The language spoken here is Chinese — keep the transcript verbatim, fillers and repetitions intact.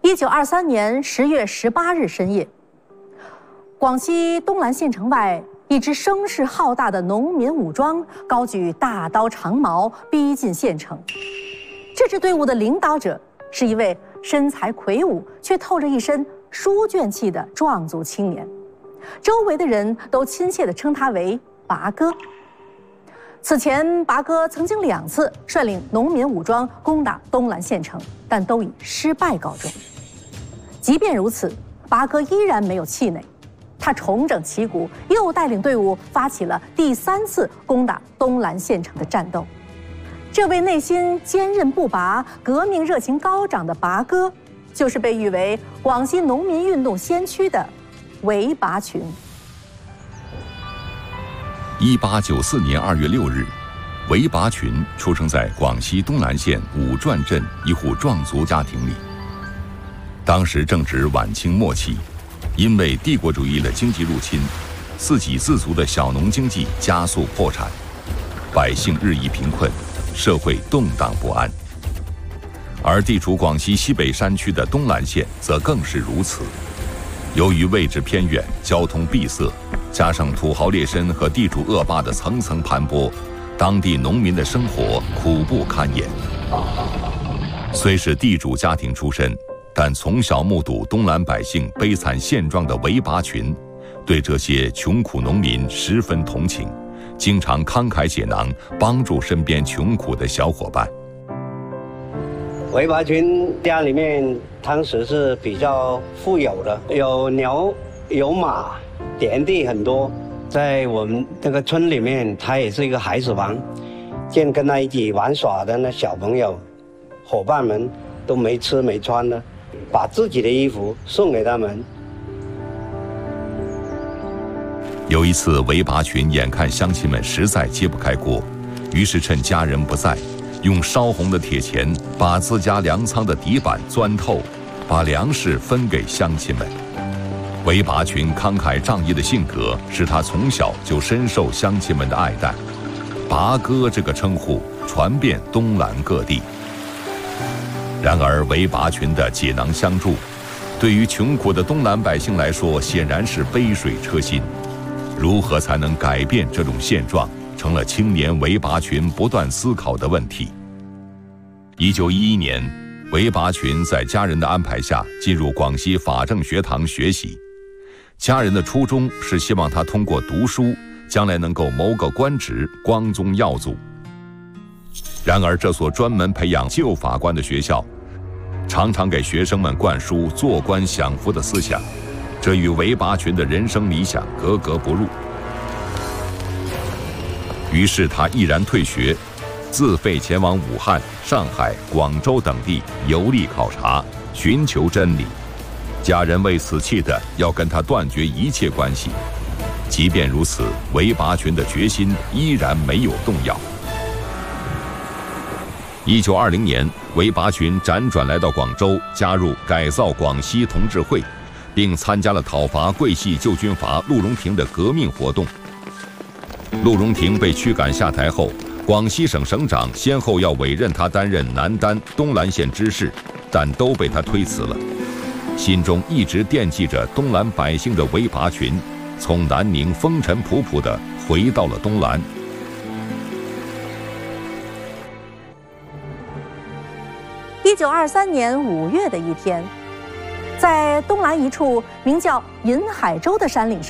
一九二三年十月十八日深夜，广西东兰县城外，一支声势浩大的农民武装高举大刀长矛逼近县城。这支队伍的领导者是一位身材魁梧却透着一身书卷气的壮族青年，周围的人都亲切地称他为拔哥。此前，拔哥曾经两次率领农民武装攻打东兰县城，但都以失败告终。即便如此，拔哥依然没有气馁，他重整旗鼓，又带领队伍发起了第三次攻打东兰县城的战斗。这位内心坚韧不拔、革命热情高涨的拔哥，就是被誉为广西农民运动先驱的韦拔群。 一八九四年二月六日，韦拔群出生在广西东兰县五转镇一户壮族家庭里。当时正值晚清末期，因为帝国主义的经济入侵，自给自足的小农经济加速破产，百姓日益贫困，社会动荡不安。而地处广西西北山区的东兰县则更是如此。由于位置偏远，交通闭塞，加上土豪劣绅和地主恶霸的层层盘剥，当地农民的生活苦不堪言。虽是地主家庭出身，但从小目睹东兰百姓悲惨现状的韦拔群，对这些穷苦农民十分同情，经常慷慨解囊，帮助身边穷苦的小伙伴。 韦拔群家里面当时是比较富有的，有牛有马，田地很多。在我们那个村里面，他也是一个孩子王，见跟他一起玩耍的那小朋友伙伴们都没吃没穿的，把自己的衣服送给他们。 有一次，韦拔群眼看乡亲们实在揭不开锅，于是趁家人不在，用烧红的铁钳把自家粮仓的底板钻透，把粮食分给乡亲们。韦拔群慷慨仗义的性格使他从小就深受乡亲们的爱戴，拔哥这个称呼传遍东兰各地。然而，韦拔群的解囊相助，对于穷苦的东兰百姓来说，显然是杯水车薪。如何才能改变这种现状，成了青年韦拔群不断思考的问题。一九一一年，韦拔群在家人的安排下进入广西法政学堂学习。家人的初衷是希望他通过读书，将来能够谋个官职，光宗耀祖。然而，这所专门培养旧法官的学校，常常给学生们灌输做官享福的思想，这与韦拔群的人生理想格格不入。于是他毅然退学，自费前往武汉、上海、广州等地游历考察，寻求真理。家人为此气得要跟他断绝一切关系。即便如此，韦拔群的决心依然没有动摇。一九二零年，韦拔群辗转来到广州，加入改造广西同志会，并参加了讨伐桂系旧军阀陆荣廷的革命活动。陆荣廷被驱赶下台后，广西省省长先后要委任他担任南丹、东兰县知事，但都被他推辞了。心中一直惦记着东兰百姓的韦拔群，从南宁风尘仆仆地回到了东兰。 一九二三年五月的一天，在东兰一处名叫银海洲的山岭上，